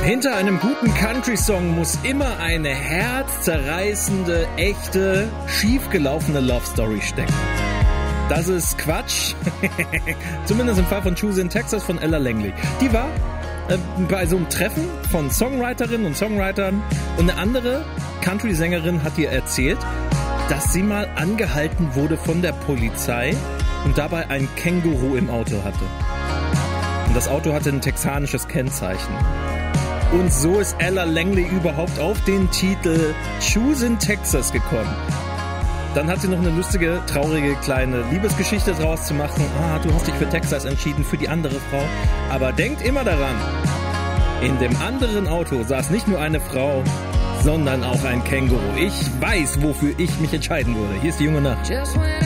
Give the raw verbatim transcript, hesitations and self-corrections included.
Hinter einem guten Country-Song muss immer eine herzzerreißende, echte, schiefgelaufene Love-Story stecken. Das ist Quatsch. Zumindest im Fall von Choose in Texas von Ella Langley. Die war äh, bei so einem Treffen von Songwriterinnen und Songwritern und eine andere Country-Sängerin hat ihr erzählt, dass sie mal angehalten wurde von der Polizei und dabei ein Känguru im Auto hatte. Und das Auto hatte ein texanisches Kennzeichen. Und so ist Ella Langley überhaupt auf den Titel Choose in Texas gekommen. Dann hat sie noch eine lustige, traurige kleine Liebesgeschichte draus zu machen. Ah, du hast dich für Texas entschieden, für die andere Frau. Aber denkt immer daran, in dem anderen Auto saß nicht nur eine Frau, sondern auch ein Känguru. Ich weiß, wofür ich mich entscheiden würde. Hier ist die junge Nacht.